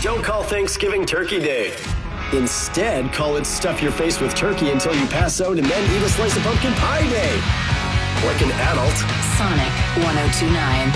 Don't call Thanksgiving Turkey Day. Instead, call it Stuff Your Face with Turkey Until You Pass Out and Then Eat a Slice of Pumpkin Pie Day. Like an adult. Sonic 1029.